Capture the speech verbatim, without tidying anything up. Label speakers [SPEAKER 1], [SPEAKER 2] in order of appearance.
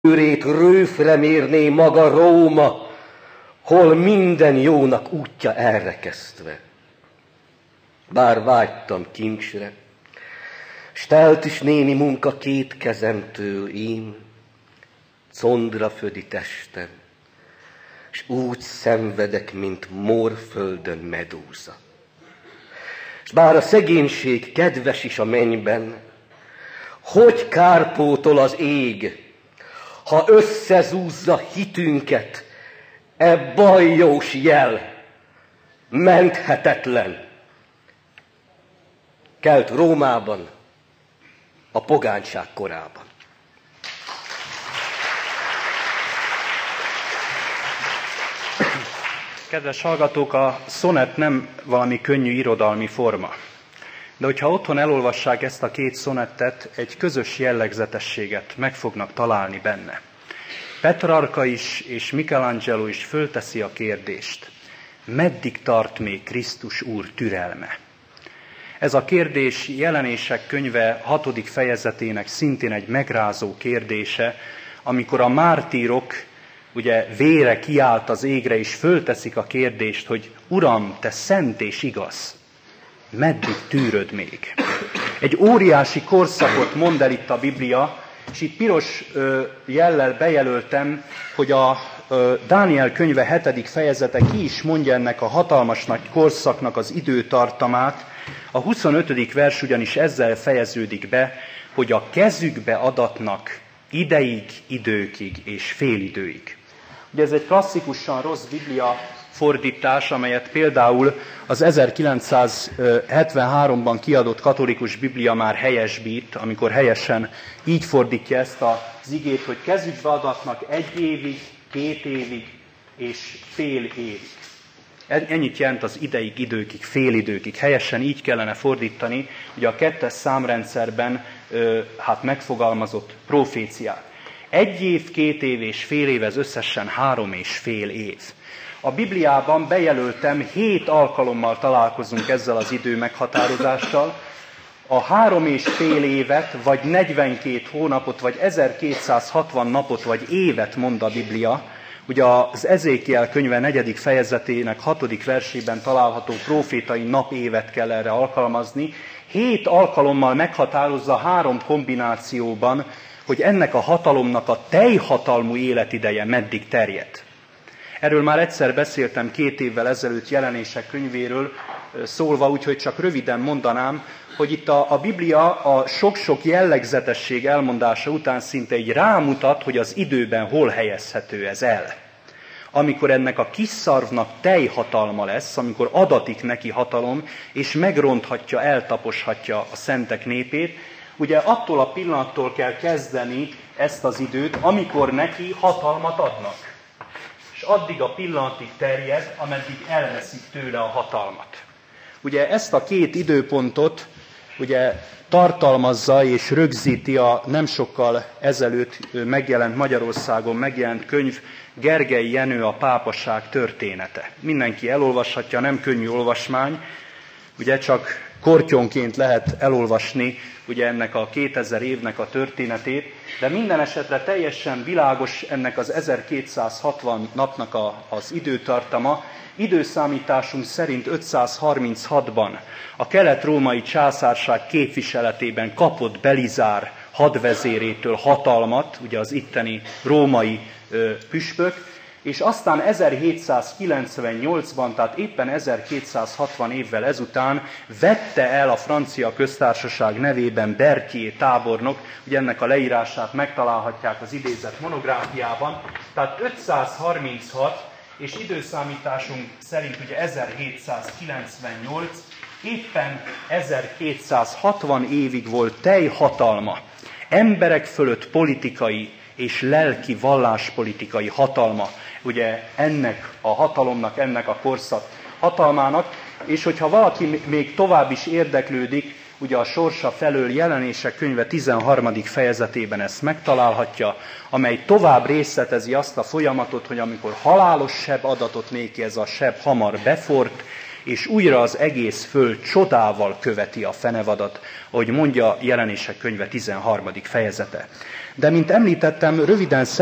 [SPEAKER 1] őrét rőfre mérné maga Róma, hol minden jónak útja elrekesztve. Bár vágytam kincsre, s telt is némi munka két kezemtől én, condra födi testem, s úgy szenvedek, mint morföldön medúza. S bár a szegénység kedves is a mennyben, hogy kárpótol az ég, ha összezúzza hitünket e bajós jel, menthetetlen. Kelt Rómában, a pogányság korában.
[SPEAKER 2] Kedves hallgatók, a szonett nem valami könnyű irodalmi forma. De hogyha otthon elolvassák ezt a két szonettet, egy közös jellegzetességet meg fognak találni benne. Petrarca is és Michelangelo is fölteszi a kérdést: meddig tart még Krisztus Úr türelme? Ez a kérdés Jelenések könyve hatodik fejezetének szintén egy megrázó kérdése, amikor a mártírok ugye vére kiált az égre, és fölteszik a kérdést, hogy Uram, te szent és igaz, meddig tűröd még? Egy óriási korszakot mond el itt a Biblia, és itt piros ö, jellel bejelöltem, hogy a ö, Dániel könyve hetedik fejezete ki is mondja ennek a hatalmas nagy korszaknak az időtartamát. A huszonötödik vers ugyanis ezzel fejeződik be, hogy a kezükbe adatnak ideig, időkig és félidőig. Ugye ez egy klasszikusan rossz Biblia fordítás, amelyet például az ezerkilencszázhetvenháromban kiadott katolikus Biblia már helyesbít, amikor helyesen így fordítja ezt az igét, hogy kezükbe adatnak egy évig, két évig és fél évig. Ennyit jelent az ideig, időkig, félidőkig. Helyesen így kellene fordítani, ugye a kettes számrendszerben hát megfogalmazott proféciát. Egy év, két év és fél év, ez összesen három és fél év. A Bibliában bejelöltem, hét alkalommal találkozunk ezzel az idő meghatározással. A három és fél évet, vagy negyvenkét hónapot, vagy ezerkétszázhatvan napot, vagy évet mond a Biblia. Ugye az Ezékiel könyve negyedik fejezetének hatodik versében található profétai napévet kell erre alkalmazni. Hét alkalommal meghatározza három kombinációban, hogy ennek a hatalomnak a teljhatalmú életideje meddig terjed. Erről már egyszer beszéltem két évvel ezelőtt Jelenések könyvéről szólva, úgyhogy csak röviden mondanám, hogy itt a, a Biblia a sok-sok jellegzetesség elmondása után szinte így rámutat, hogy az időben hol helyezhető ez el. Amikor ennek a kis szarvnak teljhatalma lesz, amikor adatik neki hatalom, és megronthatja, eltaposhatja a szentek népét, ugye attól a pillanattól kell kezdeni ezt az időt, amikor neki hatalmat adnak. És addig a pillanatig terjed, ameddig elveszik tőle a hatalmat. Ugye ezt a két időpontot ugye tartalmazza és rögzíti a nem sokkal ezelőtt megjelent Magyarországon megjelent könyv Gergely Jenő a pápaság története. Mindenki elolvashatja, nem könnyű olvasmány, ugye csak kortyonként lehet elolvasni ugye ennek a kétezer évnek a történetét, de minden esetre teljesen világos ennek az ezerkétszázhatvan napnak a, az időtartama. Időszámításunk szerint ötszázharminchatban a kelet-római császárság képviseletében kapott Belizár hadvezérétől hatalmat, ugye az itteni római ö, püspök, és aztán ezerhétszázkilencvennyolcban, tehát éppen ezerkétszázhatvan évvel ezután vette el a francia köztársaság nevében Berthier tábornok, ugye ennek a leírását megtalálhatják az idézett monográfiában, tehát ötszázharminchat, és időszámításunk szerint ugye ezerhétszázkilencvennyolc, éppen ezerkétszázhatvan évig volt teljhatalma, emberek fölött politikai és lelki valláspolitikai hatalma, ugye ennek a hatalomnak, ennek a korszak hatalmának, és hogyha valaki még tovább is érdeklődik, ugye a sorsa felől Jelenések könyve tizenharmadik fejezetében ezt megtalálhatja, amely tovább részletezi azt a folyamatot, hogy amikor halálos seb adatot néki, ez a seb hamar befort, és újra az egész föld csodával követi a fenevadat, ahogy mondja Jelenések könyve tizenharmadik fejezete. De mint említettem, röviden